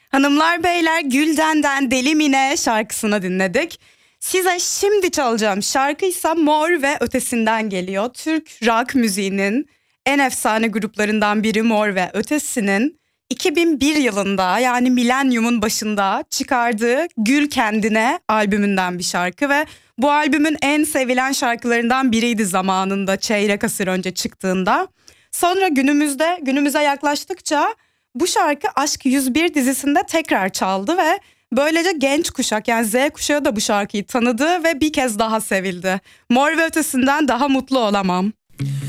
Hanımlar beyler, Gülden'den Deli Mine şarkısını dinledik. Size şimdi çalacağım şarkıysa Mor ve Ötesi'nden geliyor. Türk rock müziğinin en efsane gruplarından biri Mor ve Ötesi'nin 2001 yılında, yani milenyumun başında çıkardığı Gül Kendine albümünden bir şarkı ve bu albümün en sevilen şarkılarından biriydi zamanında, çeyrek asır önce çıktığında. Sonra günümüze yaklaştıkça bu şarkı Aşk 101 dizisinde tekrar çaldı ve böylece genç kuşak, yani Z kuşağı da bu şarkıyı tanıdı ve bir kez daha sevildi. Mor ve Ötesi'nden daha mutlu olamam.